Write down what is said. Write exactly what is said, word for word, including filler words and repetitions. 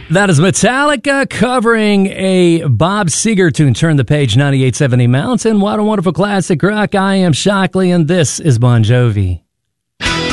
That is Metallica covering a Bob Seger tune, Turn the Page, ninety-eight seventy Mountain. What a wonderful classic rock. I am Shockley, and this is Bon Jovi.